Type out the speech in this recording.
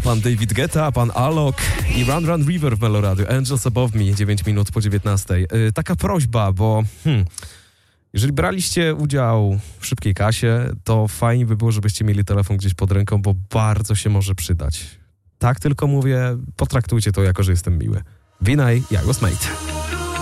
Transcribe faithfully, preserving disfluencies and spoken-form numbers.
Pan David Guetta, pan Alok i Run Run River w Meloradiu. Angels Above Me, dziewięć minut po dziewiętnastej. Yy, taka prośba, bo hmm, jeżeli braliście udział w szybkiej kasie, to fajnie by było, żebyście mieli telefon gdzieś pod ręką, bo bardzo się może przydać. Tak tylko mówię, potraktujcie to jako, że jestem miły. Vinay, Jagos Mate.